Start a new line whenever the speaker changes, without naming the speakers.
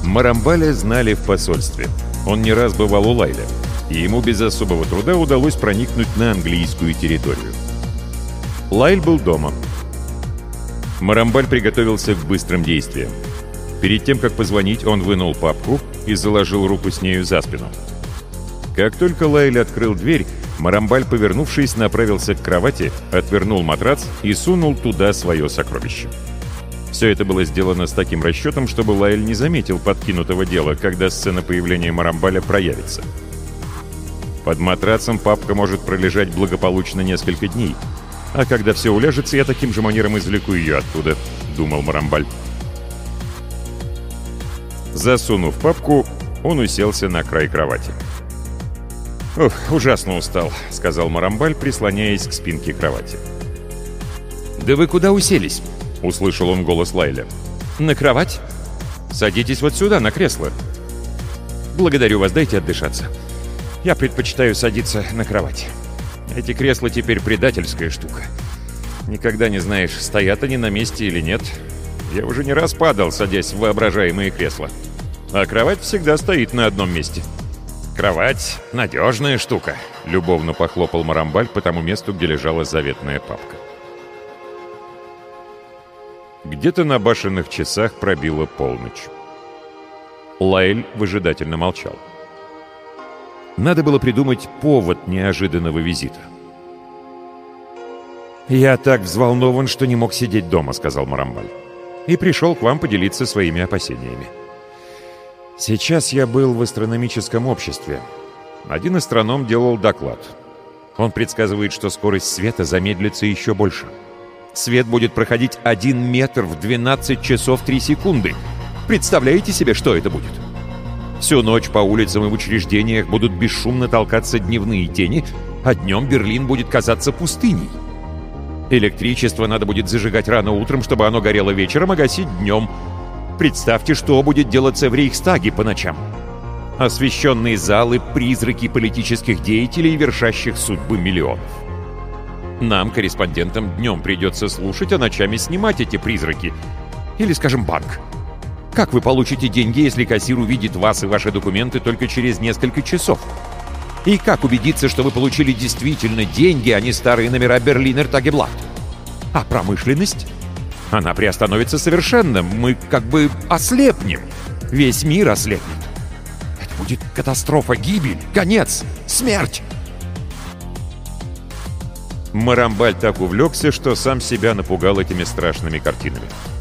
Марамбаля знали в посольстве. Он не раз бывал у Лайля, и ему без особого труда удалось проникнуть на английскую территорию. Лайль был дома. Марамбаль приготовился к быстрым действиям. Перед тем, как позвонить, он вынул папку и заложил руку с нею за спину. Как только Лайль открыл дверь, Марамбаль, повернувшись, направился к кровати, отвернул матрац и сунул туда свое сокровище. Все это было сделано с таким расчетом, чтобы Лайль не заметил подкинутого дела, когда сцена появления Марамбаля проявится. Под матрацем папка может пролежать благополучно несколько дней, а когда все уляжется, я таким же манером извлеку ее оттуда, думал Марамбаль. Засунув папку, он уселся на край кровати. «Ох, ужасно устал», — сказал Марамбаль, прислоняясь к спинке кровати. «Да вы куда уселись?» — услышал он голос Лайля. «На кровать? Садитесь вот сюда, на кресло». «Благодарю вас, дайте отдышаться. Я предпочитаю садиться на кровать. Эти кресла теперь предательская штука. Никогда не знаешь, стоят они на месте или нет. Я уже не раз падал, садясь в воображаемые кресла. А кровать всегда стоит на одном месте». «Кровать — надежная штука», — любовно похлопал Марамбаль по тому месту, где лежала заветная папка. Где-то на башенных часах пробила полночь. Лайль выжидательно молчал. Надо было придумать повод неожиданного визита. «Я так взволнован, что не мог сидеть дома», — сказал Марамбаль. «И пришел к вам поделиться своими опасениями. Сейчас я был в астрономическом обществе. Один астроном делал доклад. Он предсказывает, что скорость света замедлится еще больше. Свет будет проходить 1 метр в 12 часов 3 секунды. Представляете себе, что это будет? Всю ночь по улицам и в учреждениях будут бесшумно толкаться дневные тени, а днем Берлин будет казаться пустыней. Электричество надо будет зажигать рано утром, чтобы оно горело вечером, а гасить днем. Представьте, что будет делаться в Рейхстаге по ночам. Освещенные залы, призраки политических деятелей, вершащих судьбы миллионов. Нам, корреспондентам, днем придется слушать, а ночами снимать эти призраки. Или, скажем, банк. Как вы получите деньги, если кассир увидит вас и ваши документы только через несколько часов? И как убедиться, что вы получили действительно деньги, а не старые номера Берлинер Тагеблат? А промышленность? Она приостановится совершенно. Мы как бы ослепнем. Весь мир ослепнет. Это будет катастрофа, гибель, конец, смерть. Марамбаль так увлекся, что сам себя напугал этими страшными картинами.